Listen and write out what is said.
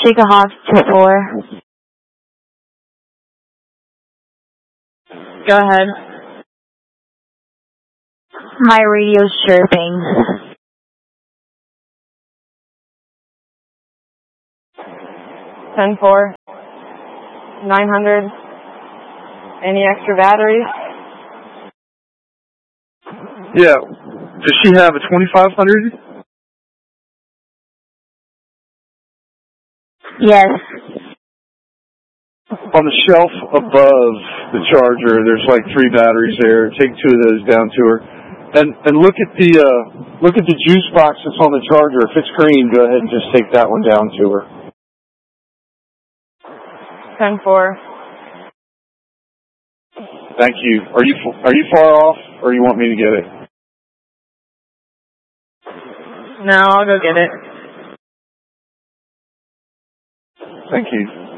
Chicahoff 2-4. Go ahead. My radio's chirping. 10-4. 900. Any extra batteries? Yeah. Does she have a 2500? Yes. On the shelf above the charger, there's like 3 batteries there. Take 2 of those down to her, and look at the juice box that's on the charger. If it's green, go ahead and just take that one down to her. 10-4. Thank you. Are you far off, or you want me to get it? No, I'll go get it. Thank you.